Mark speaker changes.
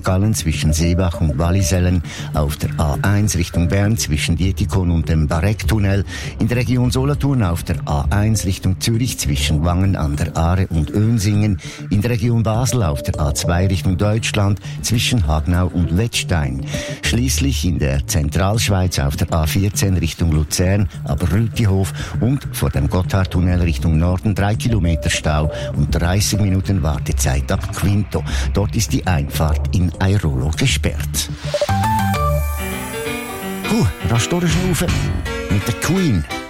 Speaker 1: Gallen zwischen Seebach und Wallisellen, auf der A1 Richtung Bern zwischen Dietikon und dem Barecktunnel, in der Region Solothurn auf der A1 Richtung Zürich zwischen Wangen an der Aare und Önsingen, in der Region Basel auf der A2 Richtung Deutschland zwischen Hagnau und Wettstein. Schließlich in der Zentralschweiz auf der A14 Richtung Luzern, aber Rütihof und vor dem Gotthardtunnel Richtung Norden 3 Kilometer Stau und 30 Minuten Wartezeit ab Quinto. Dort ist die Einfahrt in Airolo gesperrt. Rasch durchschnaufen mit der Queen.